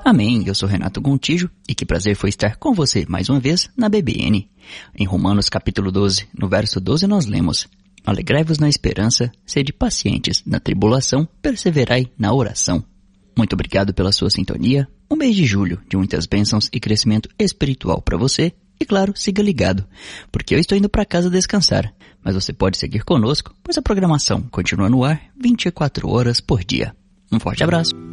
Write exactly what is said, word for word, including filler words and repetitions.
Amém, eu sou Renato Gontijo e que prazer foi estar com você mais uma vez na B B N. Em Romanos capítulo doze, no verso doze nós lemos: Alegrai-vos na esperança, sede pacientes na tribulação, perseverai na oração. Muito obrigado pela sua sintonia, um mês de julho de muitas bênçãos e crescimento espiritual para você. E claro, siga ligado, porque eu estou indo para casa descansar, mas você pode seguir conosco, pois a programação continua no ar vinte e quatro horas por dia. Um forte abraço.